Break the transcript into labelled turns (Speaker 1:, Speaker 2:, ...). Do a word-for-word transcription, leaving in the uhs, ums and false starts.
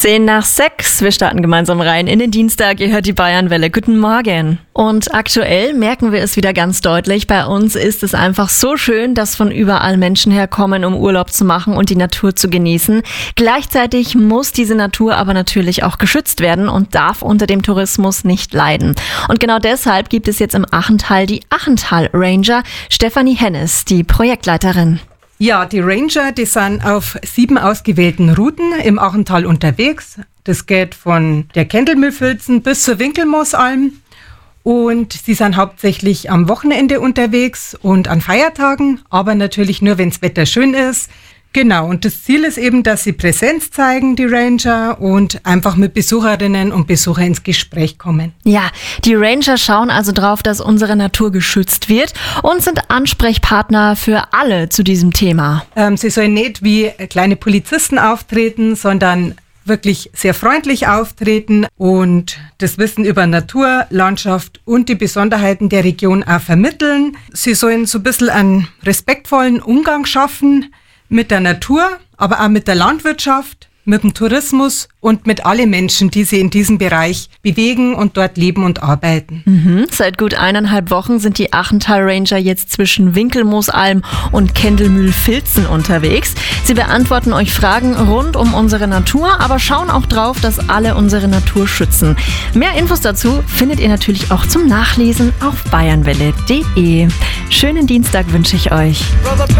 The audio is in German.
Speaker 1: Zehn nach sechs. Wir starten gemeinsam rein in den Dienstag. Ihr hört die Bayernwelle. Guten Morgen. Und aktuell merken wir es wieder ganz deutlich. Bei uns ist es einfach so schön, dass von überall Menschen herkommen, um Urlaub zu machen und die Natur zu genießen. Gleichzeitig muss diese Natur aber natürlich auch geschützt werden und darf unter dem Tourismus nicht leiden. Und genau deshalb gibt es jetzt im Achental die Achental Ranger. Stefanie Hennes, die Projektleiterin.
Speaker 2: Ja, die Ranger, die sind auf sieben ausgewählten Routen im Achental unterwegs. Das geht von der Kendelmühlfilzen bis zur Winkelmoosalm. Und sie sind hauptsächlich am Wochenende unterwegs und an Feiertagen, aber natürlich nur, wenn das Wetter schön ist. Genau, und das Ziel ist eben, dass sie Präsenz zeigen, die Ranger, und einfach mit Besucherinnen und Besuchern ins Gespräch kommen.
Speaker 1: Ja, die Ranger schauen also drauf, dass unsere Natur geschützt wird und sind Ansprechpartner für alle zu diesem Thema.
Speaker 2: Ähm, sie sollen nicht wie kleine Polizisten auftreten, sondern wirklich sehr freundlich auftreten und das Wissen über Natur, Landschaft und die Besonderheiten der Region auch vermitteln. Sie sollen so ein bisschen einen respektvollen Umgang schaffen mit der Natur, aber auch mit der Landwirtschaft, mit dem Tourismus und mit allen Menschen, die sich in diesem Bereich bewegen und dort leben und arbeiten.
Speaker 1: Mhm. Seit gut eineinhalb Wochen sind die Achental Ranger jetzt zwischen Winkelmoosalm und Kendelmühl-Filzen unterwegs. Sie beantworten euch Fragen rund um unsere Natur, aber schauen auch drauf, dass alle unsere Natur schützen. Mehr Infos dazu findet ihr natürlich auch zum Nachlesen auf bayernwelle punkt de. Schönen Dienstag wünsche ich euch.